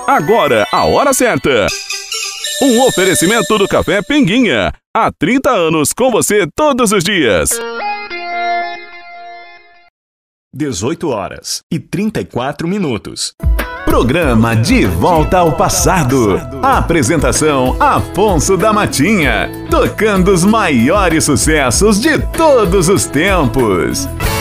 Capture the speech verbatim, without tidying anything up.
Agora, a hora certa. Um oferecimento do Café Pinguinha. Há trinta anos com você todos os dias. dezoito horas e trinta e quatro minutos. Programa De Volta ao Passado. A apresentação Afonso da Matinha. Tocando os maiores sucessos de todos os tempos.